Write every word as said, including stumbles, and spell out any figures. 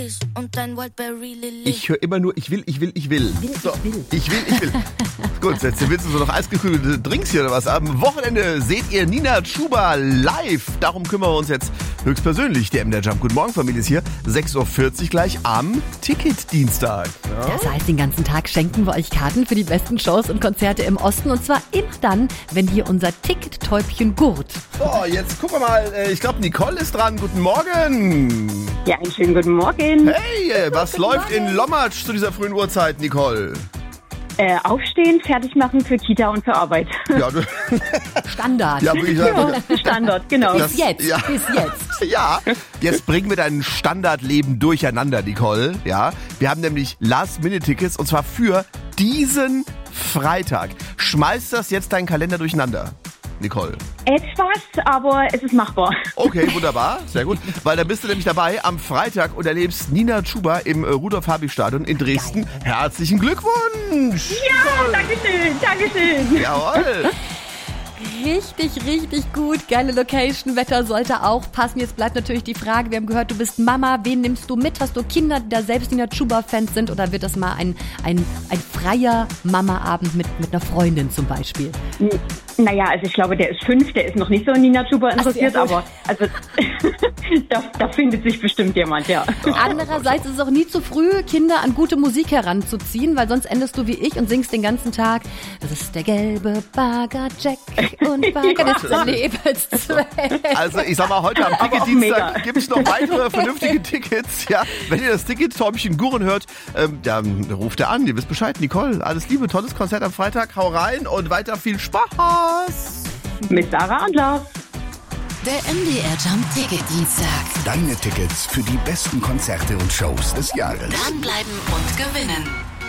Und dein Wildberry Lily. Ich höre immer nur, ich will, ich will, ich will. Will, so, ich will. Ich will, ich will. Gut, jetzt willst du so noch eisgekühlte Drinks hier oder was? Am Wochenende seht ihr Nina Chuba live. Darum kümmern wir uns jetzt höchstpersönlich. Der M D R Jump. Guten Morgen, Familie ist hier. sechs Uhr vierzig gleich am Ticketdienstag. Ja? Das heißt, den ganzen Tag schenken wir euch Karten für die besten Shows und Konzerte im Osten. Und zwar immer dann, wenn hier unser Ticket-Täubchen gurt. So, jetzt gucken wir mal. Ich glaube, Nicole ist dran. Guten Morgen. Ja, einen schönen guten Morgen. Hey, was läuft in Lommatsch zu dieser frühen Uhrzeit, Nicole? Äh, aufstehen, fertig machen für Kita und für Arbeit. Ja, du, Standard. ja, wirklich sagen. Ja, Standard, genau. Das- Bis jetzt, ja. bis jetzt. Ja, jetzt bringen wir dein Standardleben durcheinander, Nicole. Ja, wir haben nämlich Last-Minute-Tickets und zwar für diesen Freitag. Schmeiß das jetzt deinen Kalender durcheinander, Nicole. Etwas, aber es ist machbar. Okay, wunderbar, sehr gut. Weil da bist du nämlich dabei am Freitag und erlebst Nina Chuba im äh, Rudolf-Habich-Stadion in Dresden. Herzlichen Glückwunsch! Ja, dankeschön, dankeschön. Jawohl! Richtig, richtig gut. Geile Location. Wetter sollte auch passen. Jetzt bleibt natürlich die Frage, wir haben gehört, du bist Mama. Wen nimmst du mit? Hast du Kinder, die da selbst Nina Chuba-Fans sind? Oder wird das mal ein, ein, ein freier Mama-Abend mit, mit einer Freundin zum Beispiel? Naja, also ich glaube, der ist fünf, der ist noch nicht so in Nina Chuba interessiert, Ach, sehr aber also da, da findet sich bestimmt jemand, ja. Andererseits ist es auch nie zu früh, Kinder an gute Musik heranzuziehen, weil sonst endest du wie ich und singst den ganzen Tag. Das ist der gelbe Bagger Jack und Bagger des Lebenszweck. Also ich sag mal, heute am Aber auch Ticketdienstag mega. gibt es noch weitere vernünftige Tickets. Ja, wenn ihr das Ticket-Täubchen Gurren hört, ähm, dann ruft er an. Ihr wisst Bescheid. Nicole, alles Liebe, tolles Konzert am Freitag. Hau rein und weiter viel Spaß. Mit Sarah und Lars. Der M D R Jump Ticketdienstag. Deine Tickets für die besten Konzerte und Shows des Jahres. Dranbleiben und gewinnen.